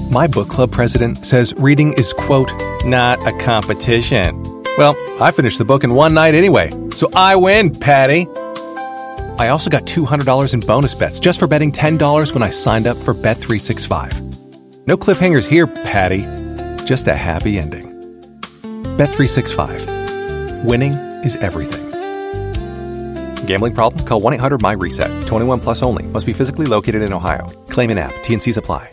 My book club president says reading is, quote, not a competition. Well, I finished the book in one night anyway, so I win, Patty. I also got $200 in bonus bets just for betting $10 when I signed up for Bet365. No cliffhangers here, Patty. Just a happy ending. Bet365. Winning is everything. Gambling problem? Call 1-800-MY-RESET. 21 plus only. Must be physically located in Ohio. Claim in app. T&Cs apply.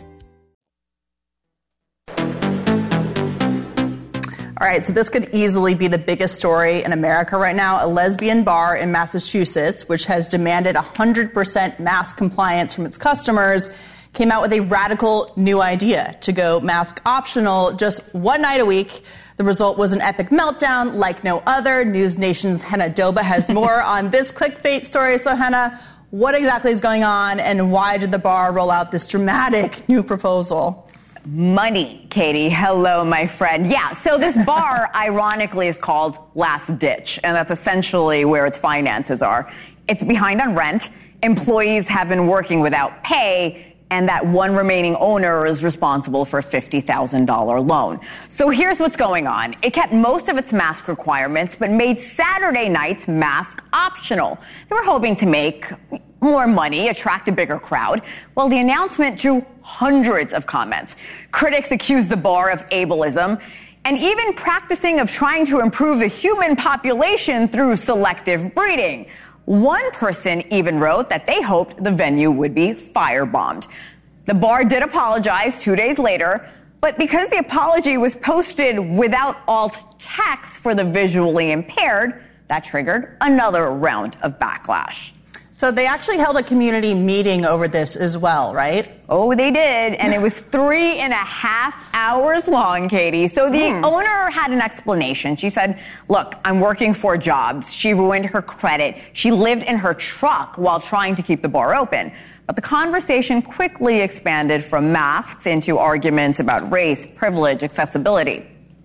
All right, so this could easily be the biggest story in America right now. A lesbian bar in Massachusetts, which has demanded 100% mask compliance from its customers, came out with a radical new idea to go mask optional just one night a week. The result was an epic meltdown like no other. News Nation's Henna Doba has more on this clickbait story. So, Henna, what exactly is going on, and why did the bar roll out this dramatic new proposal? Money, Katie. Hello, my friend. Yeah, so this bar, ironically, is called Last Ditch, and that's essentially where its finances are. It's behind on rent. Employees have been working without pay, and that one remaining owner is responsible for a $50,000 loan. So here's what's going on. It kept most of its mask requirements, but made Saturday nights mask optional. They were hoping to make more money, attract a bigger crowd. Well, the announcement drew hundreds of comments. Critics accused the bar of ableism and even practicing of trying to improve the human population through selective breeding. One person even wrote that they hoped the venue would be firebombed. The bar did apologize 2 days later, but because the apology was posted without alt text for the visually impaired, that triggered another round of backlash. So they actually held a community meeting over this as well, right? Oh, they did. And it was 3.5 hours long, Katie. So the owner had an explanation. She said, look, I'm working 4 jobs. She ruined her credit. She lived in her truck while trying to keep the bar open. But the conversation quickly expanded from masks into arguments about race, privilege, accessibility.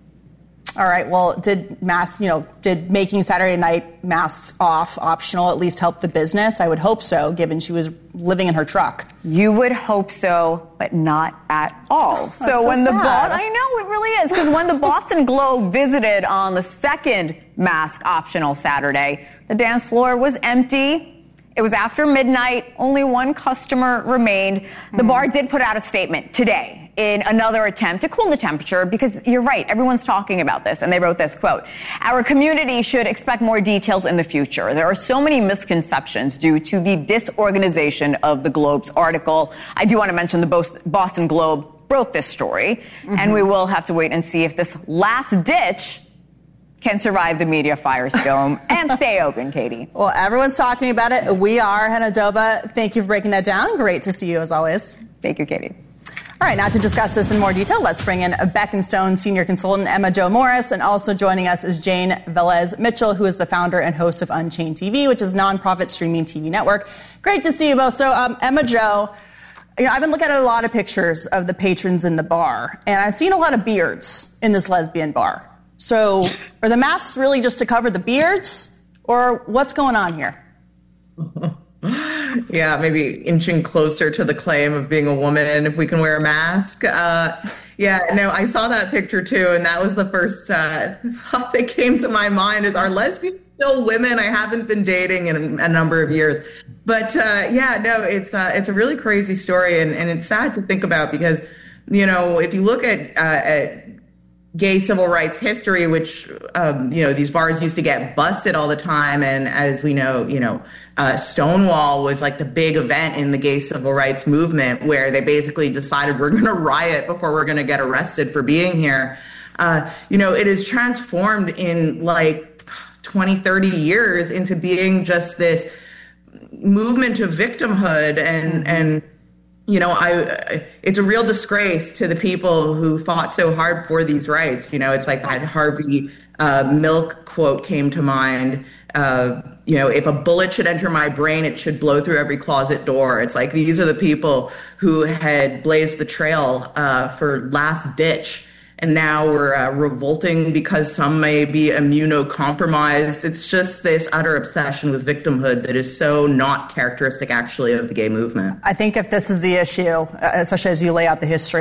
All right. Well, did making Saturday night masks off optional at least help the business? I would hope so, given she was living in her truck. You would hope so, but not at all. So when I know it really is, because when the Boston Globe visited on the second mask optional Saturday, the dance floor was empty. It was after midnight. Only one customer remained. The bar did put out a statement today in another attempt to cool the temperature, because you're right, everyone's talking about this, and they wrote this, quote, our community should expect more details in the future. There are so many misconceptions due to the disorganization of the Globe's article. I do want to mention the Boston Globe broke this story, and we will have to wait and see if this last ditch can survive the media firestorm and stay open, Katie. Well, everyone's talking about it. We are. Henna Doba, thank you for breaking that down. Great to see you, as always. Thank you, Katie. All right, now to discuss this in more detail, let's bring in Beck & Stone senior consultant Emma Jo Morris, and also joining us is Jane Velez Mitchell, who is the founder and host of Unchained TV, which is a nonprofit streaming TV network. Great to see you both. So, Emma Jo, I've been looking at a lot of pictures of the patrons in the bar, and I've seen a lot of beards in this lesbian bar. So, are the masks really just to cover the beards, or what's going on here? Yeah, maybe inching closer to the claim of being a woman if we can wear a mask. I saw that picture too, and that was the first thought that came to my mind is, are lesbians still women? I haven't been dating in a number of years. But it's a really crazy story, and it's sad to think about because, if you look at gay civil rights history, which, these bars used to get busted all the time. And as we know, Stonewall was like the big event in the gay civil rights movement where they basically decided we're going to riot before we're going to get arrested for being here. It is transformed in like 20, 30 years into being just this movement of victimhood and it's a real disgrace to the people who fought so hard for these rights. It's like that Harvey Milk quote came to mind. If a bullet should enter my brain, it should blow through every closet door. It's like these are the people who had blazed the trail for Last Ditch. And now we're revolting because some may be immunocompromised. It's just this utter obsession with victimhood that is so not characteristic, actually, of the gay movement. I think if this is the issue, especially as you lay out the history